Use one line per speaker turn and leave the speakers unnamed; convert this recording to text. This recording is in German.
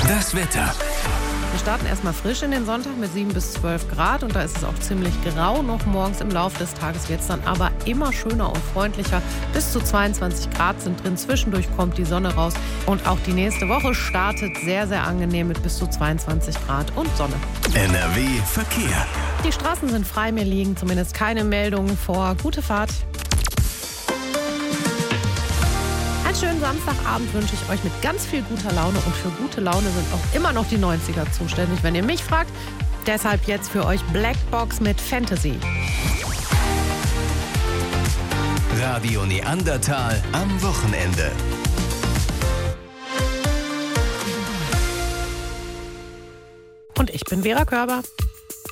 Das Wetter.
Wir starten erstmal frisch in den Sonntag mit 7 bis 12 Grad und da ist es auch ziemlich grau noch morgens. Im Laufe des Tages wird es dann aber immer schöner und freundlicher. Bis zu 22 Grad sind drin, zwischendurch kommt die Sonne raus und auch die nächste Woche startet sehr, sehr angenehm mit bis zu 22 Grad und Sonne.
NRW Verkehr.
Die Straßen sind frei, mir liegen zumindest keine Meldungen vor. Gute Fahrt. Einen schönen Samstagabend wünsche ich euch mit ganz viel guter Laune und für gute Laune sind auch immer noch die 90er zuständig, wenn ihr mich fragt. Deshalb jetzt für euch Blackbox mit Fantasy.
Radio Neandertal am Wochenende.
Und ich bin Vera Körber.